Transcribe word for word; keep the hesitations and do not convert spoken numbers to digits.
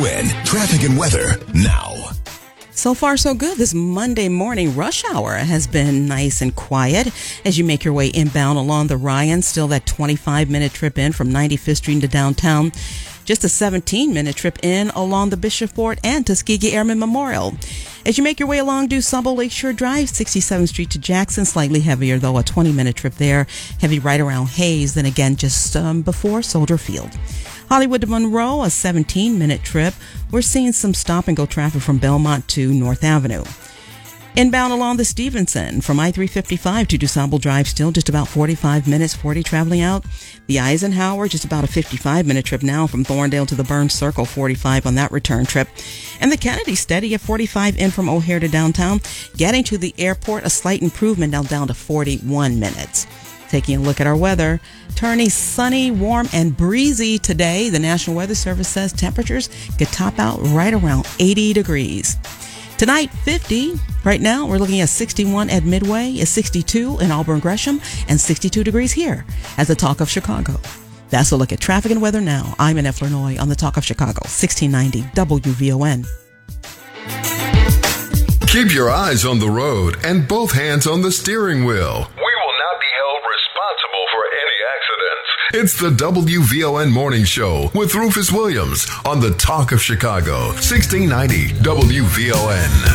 W N traffic and weather now. So far, so good. This Monday morning rush hour has been nice and quiet as you make your way inbound along the Ryan. Still that twenty-five minute trip in from ninety-fifth Street to downtown. Just a seventeen minute trip in along the Bishop Fort and Tuskegee Airmen Memorial. As you make your way along DuSable Lakeshore Drive, sixty-seventh Street to Jackson, slightly heavier though, a twenty minute trip there. Heavy right around Hayes, then again just um, before Soldier Field. Hollywood to Monroe, a seventeen minute trip. We're seeing some stop and go traffic from Belmont to North Avenue. Inbound along the Stevenson from I three fifty-five to DuSable Drive, still just about forty-five minutes, forty traveling out. The Eisenhower, just about a fifty-five minute trip now from Thorndale to the Burns Circle, forty-five on that return trip. And the Kennedy steady at forty-five in from O'Hare to downtown. Getting to the airport, a slight improvement now down to forty-one minutes. Taking a look at our weather, turning sunny, warm, and breezy today. The National Weather Service says temperatures could top out right around eighty degrees. Tonight, fifty. Right now, we're looking at sixty-one at Midway, at sixty-two in Auburn Gresham, and sixty-two degrees here at the Talk of Chicago. That's a look at traffic and weather now. I'm Annette Flournoy on the Talk of Chicago, sixteen ninety W V O N. Keep your eyes on the road and both hands on the steering wheel. We will not be held responsible for any accidents. It's the W V O N Morning Show with Rufus Williams on the Talk of Chicago, sixteen ninety W V O N.